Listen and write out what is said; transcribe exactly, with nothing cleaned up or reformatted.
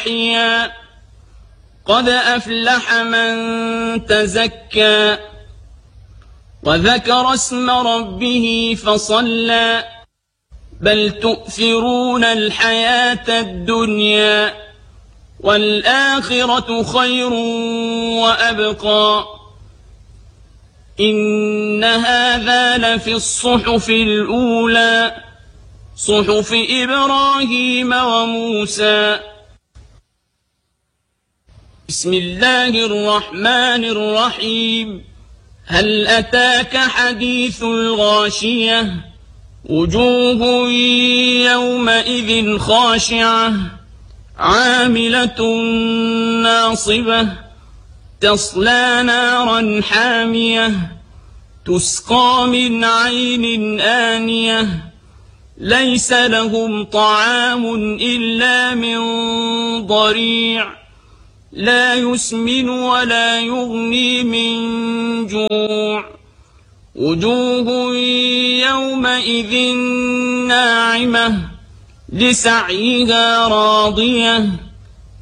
تضحيا قد أفلح من تزكى وذكر اسم ربه فصلى بل تؤثرون الحياة الدنيا والآخرة خير وأبقى إن هذا لفي الصحف الأولى صحف إبراهيم وموسى. بسم الله الرحمن الرحيم. هل أتاك حديث الغاشية وجوه يومئذ خاشعة عاملة ناصبة تصلى نارا حامية تسقى من عين آنية ليس لهم طعام إلا من ضريع لا يسمن ولا يغني من جوع وجوه يومئذ ناعمة لسعيها راضية